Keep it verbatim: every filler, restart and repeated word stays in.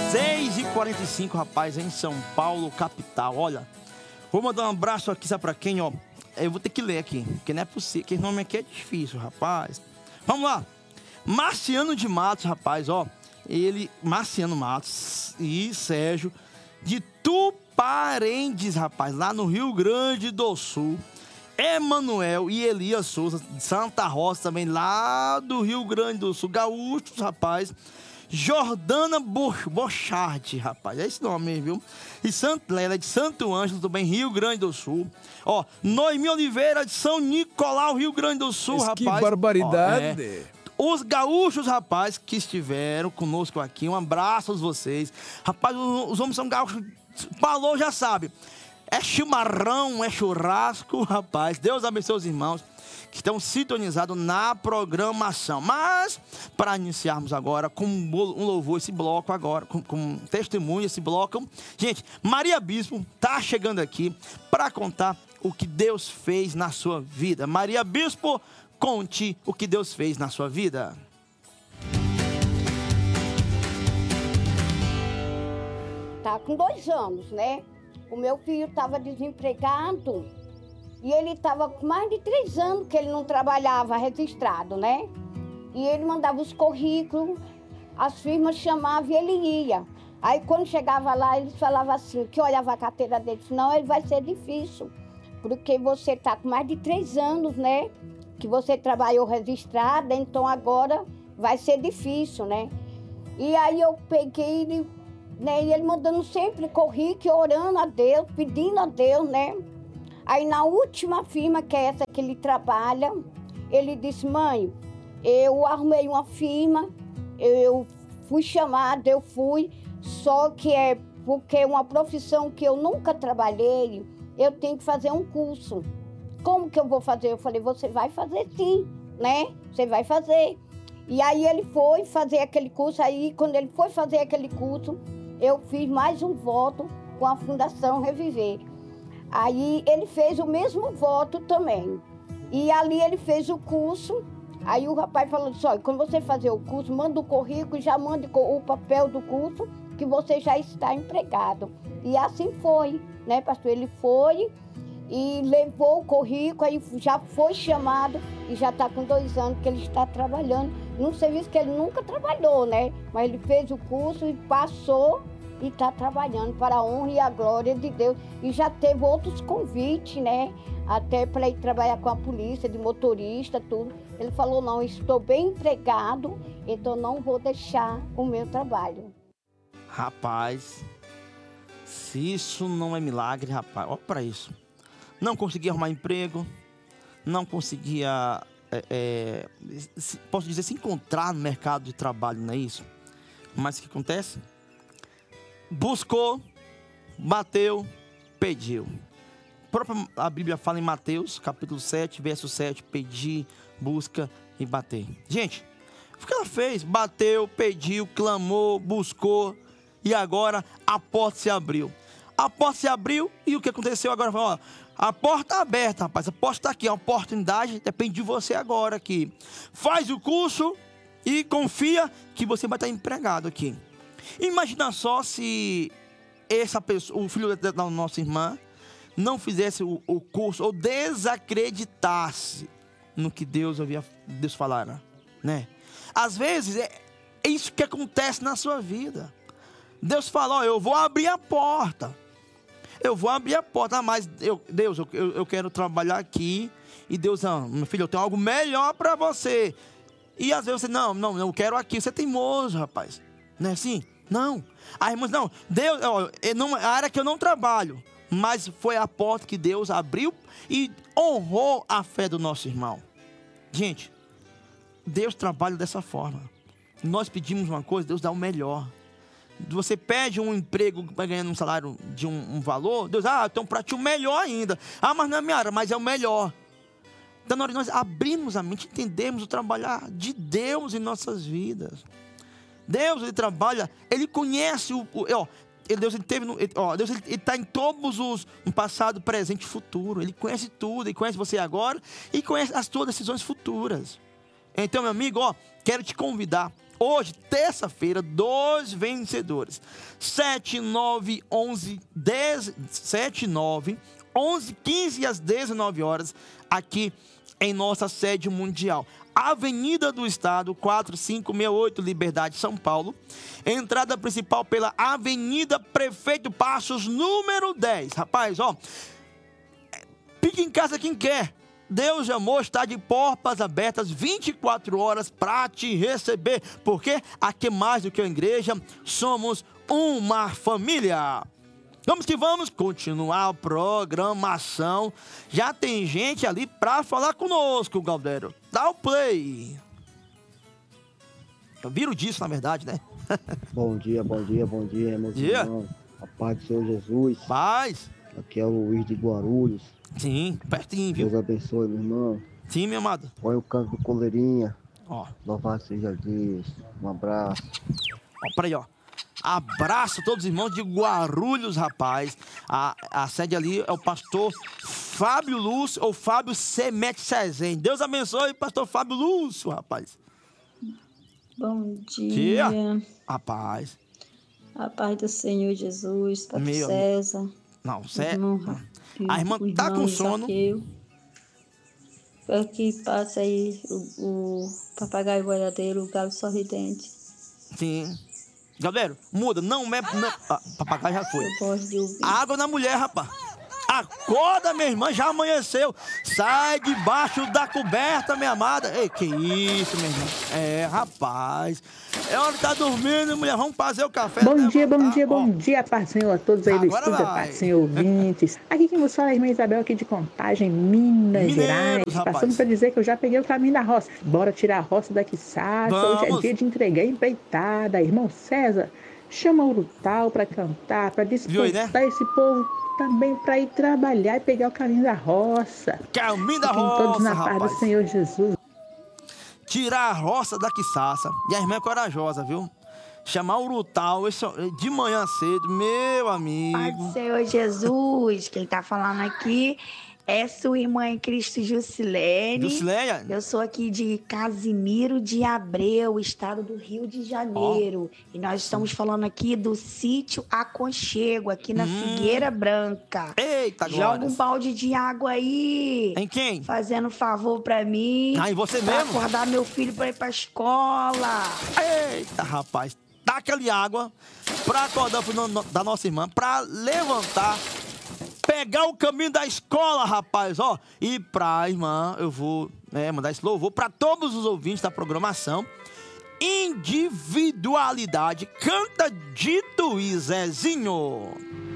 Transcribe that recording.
seis e quarenta e cinco, rapaz, em São Paulo, capital. Olha, vou mandar um abraço aqui, sabe pra quem, ó? Eu vou ter que ler aqui, porque não é possível, que esse nome aqui é difícil, rapaz. Vamos lá. Marciano de Matos, rapaz, ó. Ele, Marciano Matos e Sérgio de Tuparendes, rapaz, lá no Rio Grande do Sul. Emanuel e Elias Souza, de Santa Rosa, também lá do Rio Grande do Sul. Gaúchos, rapaz. Jordana Bochart, rapaz, é esse nome, viu? E Santo Lela, de Santo Ângelo, também Rio Grande do Sul. Ó, Noemi Oliveira, de São Nicolau, Rio Grande do Sul, rapaz. Que barbaridade. Ó, é. Os gaúchos, rapaz, que estiveram conosco aqui, um abraço a vocês. Rapaz, os homens são gaúchos, falou, já sabe. É chimarrão, é churrasco, rapaz. Deus abençoe os irmãos que estão sintonizados na programação. Mas, para iniciarmos agora com um louvor, esse bloco agora, com, com testemunho, esse bloco. Gente, Maria Bispo tá chegando aqui para contar o que Deus fez na sua vida. Maria Bispo, conte o que Deus fez na sua vida. Tá com dois anos, né? O meu filho estava desempregado e ele estava com mais de três anos que ele não trabalhava registrado, né? E ele mandava os currículos, as firmas chamavam e ele ia. Aí quando chegava lá, eles falavam assim, que olhava a carteira dele, disse, não, ele vai ser difícil, porque você está com mais de três anos, né? Que você trabalhou registrada, então agora vai ser difícil, né? E aí eu peguei ele... Né? E ele mandando sempre currículo, orando a Deus, pedindo a Deus, né? Aí na última firma, que é essa que ele trabalha, ele disse, mãe, eu arrumei uma firma, eu fui chamada, eu fui, só que é porque é uma profissão que eu nunca trabalhei, eu tenho que fazer um curso. Como que eu vou fazer? Eu falei, você vai fazer sim, né? Você vai fazer. E aí ele foi fazer aquele curso, aí quando ele foi fazer aquele curso, eu fiz mais um voto com a Fundação Reviver. Aí ele fez o mesmo voto também. E ali ele fez o curso. Aí o rapaz falou assim, olha, quando você fazer o curso, manda o currículo e já manda o papel do curso que você já está empregado. E assim foi, né, pastor? Ele foi e levou o currículo, aí já foi chamado e já está com dois anos que ele está trabalhando num serviço que ele nunca trabalhou, né? Mas ele fez o curso e passou e está trabalhando para a honra e a glória de Deus. E já teve outros convites, né? Até para ir trabalhar com a polícia, de motorista, tudo. Ele falou, não, estou bem empregado, então não vou deixar o meu trabalho. Rapaz, se isso não é milagre, rapaz, olha para isso. Não conseguia arrumar emprego, não conseguia, é, é, posso dizer, se encontrar no mercado de trabalho, não é isso? Mas o que acontece? Buscou, bateu, pediu. A própria a Bíblia fala em Mateus, capítulo sete, verso sete, pedir, busca e bater. Gente, o que ela fez? Bateu, pediu, clamou, buscou e agora a porta se abriu. A porta se abriu e o que aconteceu agora? Ó, a porta está aberta, rapaz. A porta está aqui. A oportunidade depende de você agora aqui. Faz o curso e confia que você vai estar empregado aqui. Imagina só se essa pessoa, o filho da nossa irmã não fizesse o, o curso ou desacreditasse no que Deus havia Deus falar, né? Às vezes é isso que acontece na sua vida. Deus fala, ó, eu vou abrir a porta. Eu vou abrir a porta, mas eu, Deus, eu, eu quero trabalhar aqui. E Deus, ah, meu filho, eu tenho algo melhor para você. E às vezes você, não, não, eu quero aqui. Você é teimoso, rapaz. Não é assim? Não. Aí, irmãos, não, Deus, ó, não, a área que eu não trabalho, mas foi a porta que Deus abriu e honrou a fé do nosso irmão. Gente, Deus trabalha dessa forma. Nós pedimos uma coisa, Deus dá o melhor. Você pede um emprego, vai ganhando um salário de um, um valor, Deus, ah, então para ti o melhor ainda. Ah, mas não é minha área, mas é o melhor. Então, na hora que nós abrimos a mente, entendemos o trabalhar de Deus em nossas vidas. Deus, Ele trabalha, Ele conhece o... o ó, Deus, Ele teve no, ó, Deus, Ele está em todos os... no passado, presente e futuro. Ele conhece tudo, Ele conhece você agora e conhece as suas decisões futuras. Então, meu amigo, ó, quero te convidar. Hoje, terça-feira, dois vencedores. sete, nove, onze, dez, sete, nove, onze, quinze e às dezenove horas, aqui em nossa sede mundial. Avenida do Estado, quatro cinco seis oito, Liberdade, São Paulo. Entrada principal pela Avenida Prefeito Passos, número dez. Rapaz, ó, fique em casa quem quer. Deus de Amor está de portas abertas vinte e quatro horas para te receber. Porque aqui mais do que a igreja, somos uma família. Vamos que vamos continuar a programação. Já tem gente ali para falar conosco, Galdério. Dá o play. Eu viro disso, na verdade, né? Bom dia, bom dia, bom dia, meus dia. irmãos. A paz do Senhor Jesus. Paz. Aqui é o Luiz de Guarulhos. Sim, pertinho, viu? Deus abençoe, meu irmão. Sim, meu amado. Põe o canto do Coleirinha. Ó. Louvado seja Deus. Um abraço. Ó, peraí, ó. Abraço a todos os irmãos de Guarulhos, rapaz. A, a sede ali é o pastor Fábio Lúcio, ou Fábio Semete Cezem. Deus abençoe, pastor Fábio Lúcio, rapaz. Bom dia. Dia. Rapaz. A paz do Senhor Jesus, Pastor Meu César. Não, Cé... Irmão, A irmã o tá irmão com sono. Zaqueu. Espero que passe aí o, o papagaio boiadeiro, o galo sorridente. Sim. Galera, muda. Não é... Não... Ah, papagaio já foi. Eu gosto de ouvir. Água na mulher, rapaz. Acorda, minha irmã, já amanheceu. Sai debaixo da coberta, minha amada. Ei, que isso, minha irmã. É, rapaz. É hora de estar dormindo, mulher. Vamos fazer o café. Bom dia, bom dia, Ó. bom dia, paz do Senhor a todos aí do Agora estúdio, vai. paz do Senhor ouvintes. Aqui quem vos fala é a irmã Isabel aqui de Contagem, Minas Mineiros, Gerais. rapaz. Passando para dizer que eu já peguei o caminho da roça. Bora tirar a roça daqui, Sassa. Hoje é Vamos. dia de entregar a empreitada. Irmão César, chama o Urutau para cantar, para Viu aí, despertar né? esse povo também para ir trabalhar e pegar o caminho da roça. Caminho da Fiquem todos roça, na paz rapaz. do Senhor Jesus. Tirar a roça da quiçaça. E a irmã é corajosa, viu? Chamar o Urutau esse- de manhã cedo, meu Pai do amigo. Senhor Jesus, quem tá falando aqui é sua irmã em Cristo Jusilene. Jusileia, Eu sou aqui de Casimiro de Abreu, estado do Rio de Janeiro. E nós estamos falando aqui do sítio Aconchego, aqui na Hum. Figueira Branca. eita, Joga um glória. balde de água aí. Em quem? Fazendo favor pra mim. Ah, em você pra mesmo? acordar meu filho pra ir pra escola. Eita, rapaz. Taca ali água pra acordar o filho no- da nossa irmã, pra levantar, pegar o caminho da escola, rapaz, ó. E pra irmã, eu vou né, mandar esse louvor pra todos os ouvintes da programação. Individualidade. Canta Dito e Zezinho.